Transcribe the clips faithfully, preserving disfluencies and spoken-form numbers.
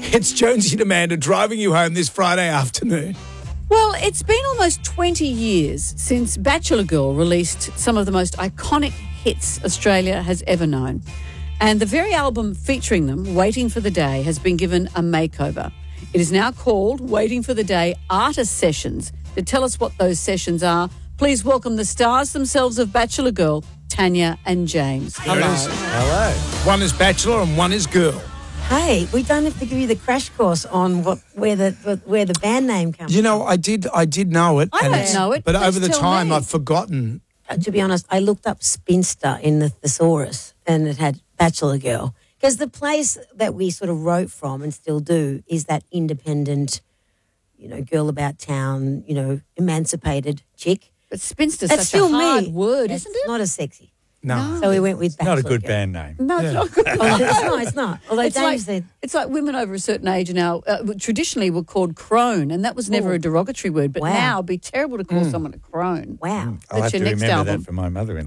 It's Jonesy and Amanda driving you home this Friday afternoon. Well, it's been almost twenty years since Bachelor Girl released some of the most iconic hits Australia has ever known. And the very album featuring them, Waiting for the Day, has been given a makeover. It is now called Waiting for the Day Artist Sessions. To tell us what those sessions are, please welcome the stars themselves of Bachelor Girl, Tanya and James. There it is. Hello. One is Bachelor and one is Girl. Hey, we don't have to give you the crash course on what where the where the band name comes You know, I did I did know it. I and don't it's- know it. But Please over the tell time, me. I've forgotten. from. Uh, to be honest, I looked up Spinster in the thesaurus and it had Bachelor Girl. Because the place that we sort of wrote from and still do is that independent, you know, girl about town, you know, emancipated chick. But Spinster's That's such still a hard me. word, It's isn't it? not as sexy. No. So we went with Bachelor Not a good Girl. band name. No, Yeah. it's not good. Oh, it's not, it's not. Although It's James like, said, it's like women over a certain age now uh, traditionally were called crone, and that was never Oh. a derogatory word. But Wow. now it'd be terrible to call someone a crone. wow. I'll That's have your to next remember album. that for my mother-in-law.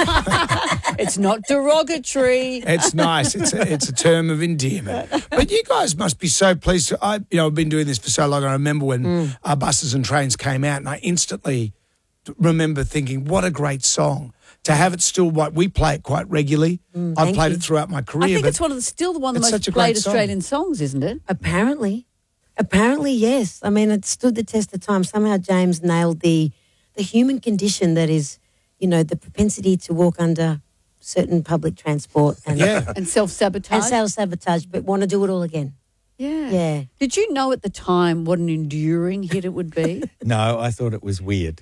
It's not derogatory. It's nice. It's a, it's a term of endearment. But you guys must be so pleased. To, I, you know, I've been doing this for so long. I remember when Mm. uh, Buses and Trains came out, and I instantly remember thinking, "What a great song!" To have it still, what we play it quite regularly. I've thank played you. it throughout my career. I think but it's one of the, still the one of the it's most such a great played song. Australian songs, isn't it? Apparently. Apparently, yes. I mean, it stood the test of time. Somehow James nailed the the human condition that is, you know, the propensity to walk under certain public transport and, yeah, And self-sabotage. and self-sabotage, but want to do it all again. yeah. Yeah. Did you know at the time what an enduring hit it would be? No, I thought it was weird.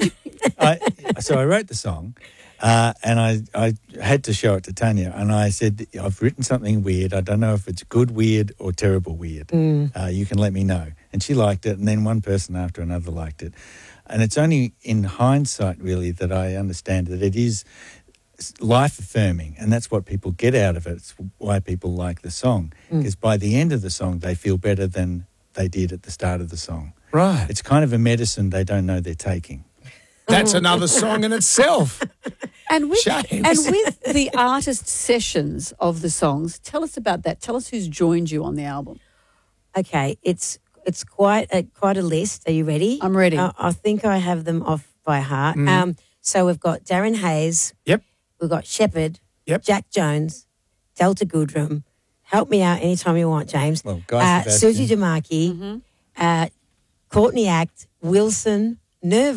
I, so I wrote the song uh, and I, I had to show it to Tanya and I said, I've written something weird. I don't know if it's good weird or terrible weird. Uh, you can let me know. And she liked it and then one person after another liked it. And it's only in hindsight really that I understand that it is life-affirming and that's what people get out of it. It's why people like the song. Because by the end of the song they feel better than they did at the start of the song. right. It's kind of a medicine they don't know they're taking. That's another song in itself. And with, James. and with the artist sessions of the songs, tell us about that. Tell us who's joined you on the album. Okay, it's it's quite a quite a list. Are you ready? I'm ready. Uh, I think I have them off by heart. Um, so we've got Darren Hayes. Yep. We've got Shepherd. Yep. Jack Jones. Delta Goodrum. Help me out anytime you want, James. Well, Guy uh, Sebastian. Susie Damaki. Uh, Courtney Act. Wilson. Nerve.